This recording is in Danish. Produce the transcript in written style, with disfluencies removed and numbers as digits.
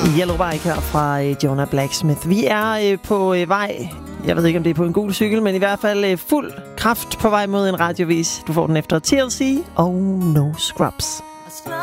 Yellow Bike her fra Jonah Blacksmith. Vi er på vej. Jeg ved ikke, om det er på en gul cykel, men i hvert fald fuld kraft på vej mod en radiovis. Du får den efter TLC og No Scrubs.